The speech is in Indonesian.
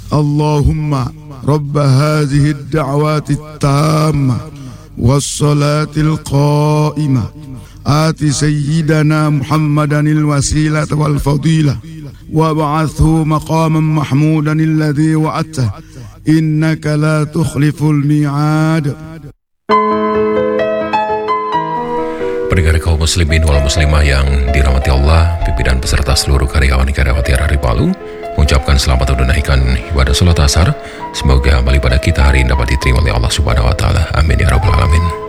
Allahumma rabb hadhihi ad-da'wati at-tammah was-salatil qa'imah ati sayyidana Muhammadanil wasilata wal fadilah wab'athhu maqaman mahmudan alladhi wa'adta innaka la tukhliful mi'ad. Pendengar kaum muslimin wal muslimah yang dirahmati Allah, pimpinan beserta seluruh karyawan-karyawati RRI Palu mengucapkan selamat menunaikan ibadah salat asar. Semoga amal ibadah kita hari ini dapat diterima oleh Allah Subhanahu wa taala. Amin ya rabbal alamin.